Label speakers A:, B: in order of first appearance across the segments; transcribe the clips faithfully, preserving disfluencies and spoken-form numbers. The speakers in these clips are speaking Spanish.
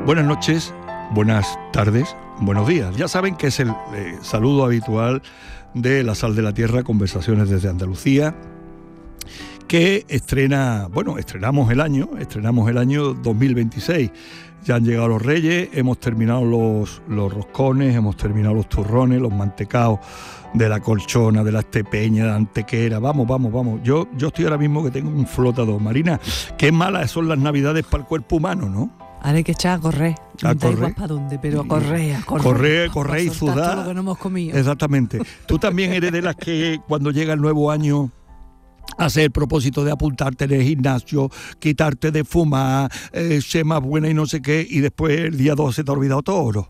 A: Buenas noches, buenas tardes, buenos días. Ya saben que es el eh, saludo habitual de La Sal de la Tierra, Conversaciones desde Andalucía, que estrena, bueno, estrenamos el año, estrenamos el año dos mil veintiséis. Ya han llegado los Reyes, hemos terminado los, los roscones, hemos terminado los turrones, los mantecaos de la Colchona, de la Estepeña, de la Antequera. Vamos, vamos, vamos. Yo, yo estoy ahora mismo que tengo un flotador. Marina, qué malas son las Navidades para el cuerpo humano, ¿no?
B: Ahora hay que echar a correr.
A: A
B: no
A: correr.
B: Da igual para dónde, pero a correr, a correr.
A: Correr, correr y
B: soltar
A: sudar.
B: todo lo que no hemos comido.
A: Exactamente. Tú también eres de las que cuando llega el nuevo año hacer el propósito de apuntarte en el gimnasio, quitarte de fumar, eh, ser más buena y no sé qué, y después el día dos se te ha olvidado todo, ¿no?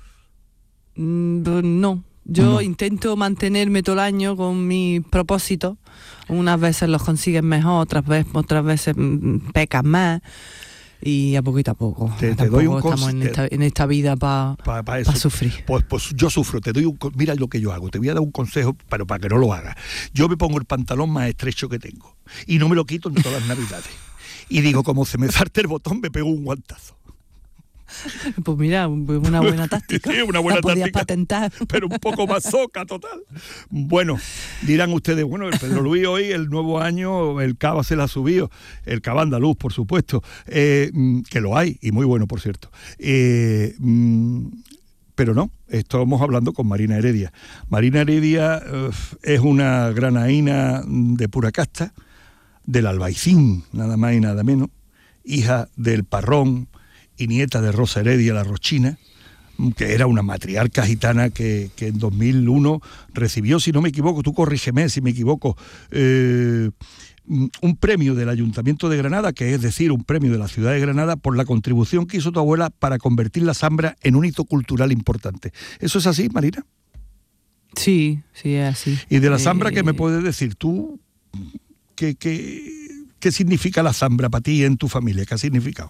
B: Mm, no. Yo
A: No.
B: intento mantenerme todo el año con mis propósitos. Unas veces los consigues mejor, otras veces, otras veces mm, pecas más. Y a poquito a poco.
A: Te, te
B: Tampoco
A: doy un
B: estamos
A: cons-
B: en
A: te-
B: esta, en esta vida para
A: pa, pa
B: pa sufrir.
A: Pues, pues yo sufro, te doy un con- mira lo que yo hago, te voy a dar un consejo, pero para que no lo hagas. Yo me pongo el pantalón más estrecho que tengo y no me lo quito en todas las Navidades. Y digo, como se me falte el botón, me pego un guantazo.
B: Pues mira, una buena táctica.
A: Sí, una buena
B: La podías
A: táctica.
B: patentar.
A: Pero un poco más soca, total. Bueno, dirán ustedes, bueno, el Pedro Luis hoy, el nuevo año, el cava se la ha subido, el cava andaluz, por supuesto, eh, que lo hay, y muy bueno, por cierto. Eh, mm, pero no, estamos hablando con Marina Heredia. Marina Heredia uh, es una granaína de pura casta, del Albaicín, nada más y nada menos, hija del Parrón y nieta de Rosa Heredia, la Rochina, que era una matriarca gitana que, que en dos mil uno recibió, si no me equivoco, tú corrígeme si me equivoco, eh, un premio del Ayuntamiento de Granada, que es decir, un premio de la ciudad de Granada, por la contribución que hizo tu abuela para convertir la Zambra en un hito cultural importante. ¿Eso es así, Marina?
B: Sí, sí, es así.
A: Y de la Zambra,
B: Eh,
A: ¿qué me puedes decir? ¿Tú qué, qué, qué significa la Zambra para ti y en tu familia? ¿Qué ha significado?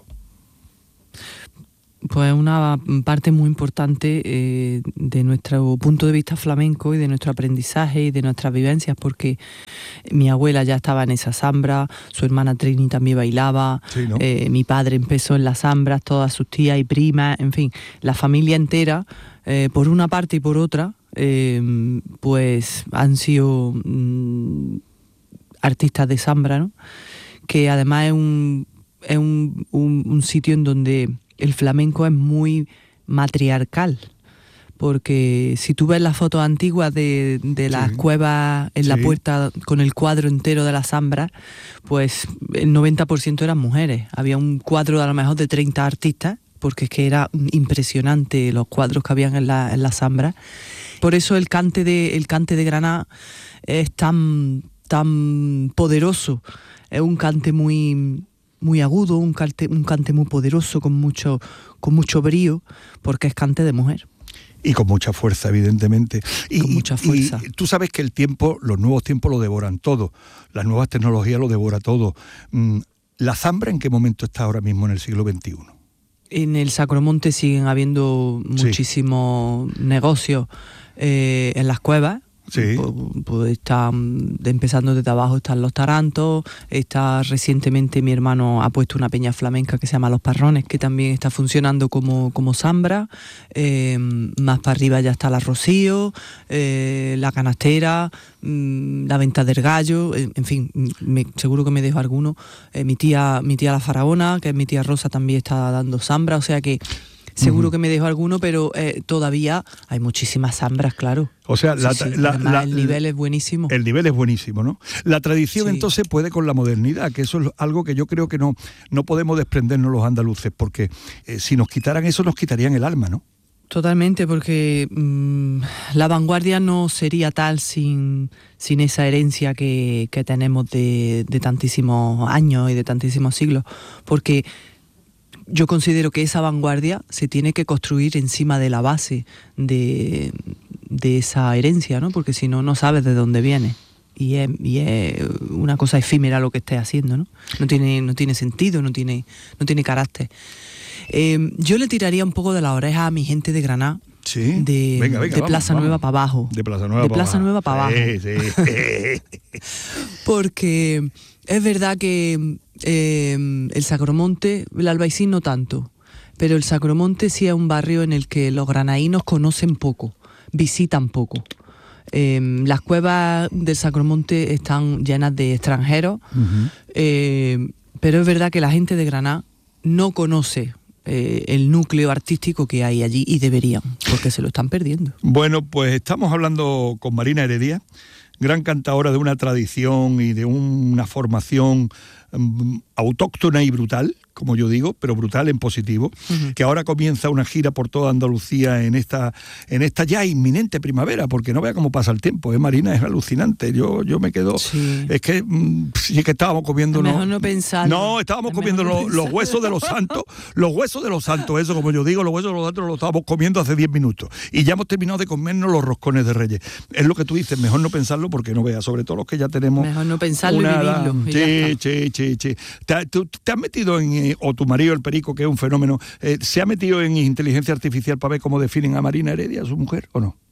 B: Pues una parte muy importante eh, de nuestro punto de vista flamenco y de nuestro aprendizaje y de nuestras vivencias, porque mi abuela ya estaba en esa zambra, su hermana Trini también bailaba,
A: Sí, ¿no?
B: eh, mi padre empezó en las zambras, todas sus tías y primas, en fin, la familia entera, eh, por una parte y por otra, eh, pues han sido mm, artistas de zambra, ¿no? Que además es un, es un, un, un sitio en donde el flamenco es muy matriarcal, porque si tú ves las fotos antiguas de, de las
A: Sí.
B: cuevas en
A: Sí.
B: la puerta con el cuadro entero de la Zambra, pues el noventa por ciento eran mujeres. Había un cuadro a lo mejor de treinta artistas, porque es que era impresionante los cuadros que habían en la, en la Zambra. Por eso el cante de, el cante de Granada es tan, tan poderoso, es un cante muy... muy agudo, un cante, un cante muy poderoso, con mucho, con mucho brío, porque es cante de mujer.
A: Y con mucha fuerza, evidentemente. Y,
B: Con mucha fuerza.
A: Y tú sabes que el tiempo, los nuevos tiempos lo devoran todo. Las nuevas tecnologías lo devora todo. ¿La Zambra en qué momento está ahora mismo en el siglo veintiuno?
B: En el Sacromonte siguen habiendo
A: Sí.
B: muchísimos negocios eh, en las cuevas.
A: Sí.
B: Pues, pues están empezando desde abajo, están los tarantos, está recientemente mi hermano ha puesto una peña flamenca que se llama Los Parrones, que también está funcionando como, como zambra. Eh, más para arriba ya está la Rocío, eh, la Canastera, mm, la Venta del Gallo, eh, en fin, me, seguro que me dejo alguno. Eh, mi tía, mi tía la Faraona, que es mi tía Rosa, también está dando zambra, o sea que seguro
A: Ujú.
B: que me dejo alguno, pero eh, todavía hay muchísimas zambras, claro.
A: O sea,
B: Sí,
A: la,
B: sí,
A: la-
B: además
A: la-
B: el nivel es buenísimo.
A: el nivel es buenísimo, ¿no? La tradición
B: Sí.
A: entonces puede con la modernidad, que eso es algo que yo creo que no, no podemos desprendernos los andaluces, porque eh, si nos quitaran eso nos quitarían el alma, ¿no?
B: Totalmente, porque mmm, la vanguardia no sería tal sin, sin esa herencia que, que tenemos de, de tantísimos años y de tantísimos siglos, porque yo considero que esa vanguardia se tiene que construir encima de la base de, de esa herencia, ¿no? Porque si no, no sabes de dónde viene. Y es, y es una cosa efímera lo que estés haciendo, ¿no? No tiene, no tiene sentido, no tiene, no tiene carácter. Eh, yo le tiraría un poco de la oreja a mi gente de Granada,
A: Sí.
B: de,
A: Venga, venga,
B: de
A: vamos,
B: Plaza
A: vamos.
B: Nueva para abajo.
A: De Plaza Nueva
B: De
A: para
B: Plaza
A: abajo.
B: Nueva para
A: Sí, sí.
B: Porque es verdad que eh, el Sacromonte, el Albaicín no tanto, pero el Sacromonte sí es un barrio en el que los granaínos conocen poco, visitan poco. Eh, las cuevas del Sacromonte están llenas de extranjeros, uh-huh. eh, pero es verdad que la gente de Granada no conoce eh, el núcleo artístico que hay allí, y deberían, porque se lo están perdiendo.
A: Bueno, pues estamos hablando con Marina Heredia, gran cantadora de una tradición y de una formación um, autóctona y brutal, como yo digo, pero brutal en positivo, uh-huh. que ahora comienza una gira por toda Andalucía en esta en esta ya inminente primavera, porque no vea cómo pasa el tiempo, ¿eh, Marina? Es alucinante. Yo yo me quedo... Sí. Es que mm, sí que estábamos comiendo...
B: Mejor
A: no,
B: no pensar.
A: No, estábamos es comiendo no los, los huesos de los santos, los huesos de los santos, eso como yo digo, los huesos de los santos los estábamos comiendo hace diez minutos. Y ya hemos terminado de comernos los roscones de Reyes. Es lo que tú dices, mejor no pensarlo porque no veas, sobre todo los que ya tenemos...
B: Mejor no pensarlo una, y vivirlo. Y
A: sí, sí, sí, sí. ¿Te, tú, te has metido en... Eh, o tu marido, el Perico, que es un fenómeno, eh, ¿se ha metido en inteligencia artificial para ver cómo definen a Marina Heredia, a su mujer, o no?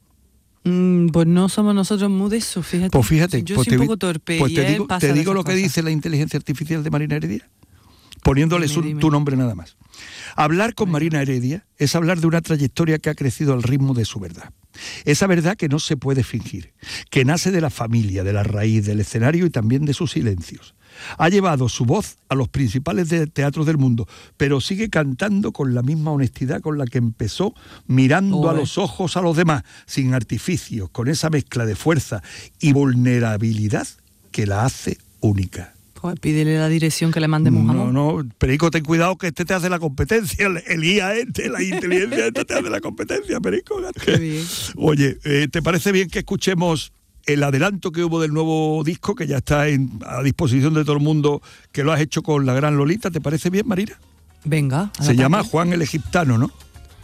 B: Mm, pues no somos nosotros muy de eso, fíjate.
A: Pues fíjate.
B: Yo
A: pues
B: soy
A: te,
B: un poco torpe.
A: Pues
B: y
A: te digo, te digo lo que
B: cosas.
A: dice la inteligencia artificial de Marina Heredia, poniéndole
B: dime,
A: su,
B: dime.
A: tu nombre nada más. Hablar con Marina Heredia es hablar de una trayectoria que ha crecido al ritmo de su verdad. Esa verdad que no se puede fingir, que nace de la familia, de la raíz, del escenario y también de sus silencios. Ha llevado su voz a los principales de teatros del mundo, pero sigue cantando con la misma honestidad con la que empezó, mirando oh, a los ojos a los demás, sin artificios, con esa mezcla de fuerza y vulnerabilidad que la hace única.
B: Pues pídele la dirección que le mandemos.
A: No, no, Perico, ten cuidado que este te hace la competencia, el, el I A este, la inteligencia este te hace la competencia, Perico.
B: Qué bien.
A: Oye, eh, ¿te parece bien que escuchemos el adelanto que hubo del nuevo disco, que ya está en, a disposición de todo el mundo, que lo has hecho con la gran Lolita? ¿Te parece bien, Marina?
B: Venga.
A: Se llama Juan el Egiptano, ¿no?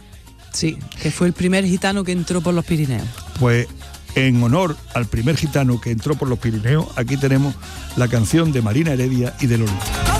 B: Sí, que fue el primer gitano que entró por los Pirineos.
A: Pues en honor al primer gitano que entró por los Pirineos, aquí tenemos la canción de Marina Heredia y de Lolita.